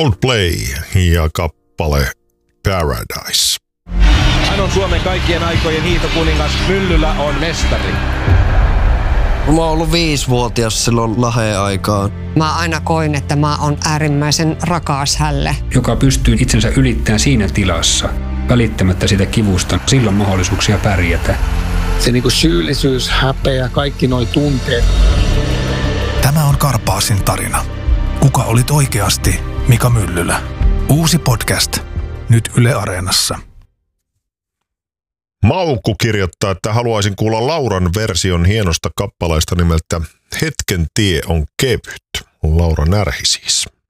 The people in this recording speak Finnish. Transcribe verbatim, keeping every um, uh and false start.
Coldplay ja kappale Paradise. Hän on Suomen kaikkien aikojen hiihtokuningas, Myllylä on mestari. Mä oon ollut viisivuotias silloin Laheen aikaan. Mä aina koin, että mä oon äärimmäisen rakas hälle. Joka pystyy itsensä ylittämään siinä tilassa, välittämättä sitä kivusta, silloin mahdollisuuksia pärjätä. Se niinku syyllisyys, häpeä, kaikki noi tunteet. Tämä on Karpaasin tarina. Kuka olit oikeasti Mika Myllylä? Uusi podcast, nyt Yle Areenassa. Maukku kirjoittaa, että haluaisin kuulla Lauran version hienosta kappaleesta nimeltä Hetken tie on kevyt. Laura Närhi siis.